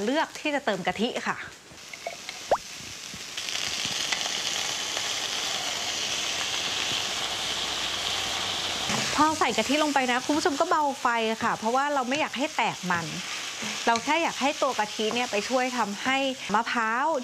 เลือกที่จะเติมกะทิค่ะพอใส่กะทิลงไปนะคุณผู้ชมก็เบาไฟค่ะเพราะว่าเราไม่อยากให้แตกมันเราแค่อยากให้ตัวกะทิเนี่ยไปช่วยทำให้มะพร้าว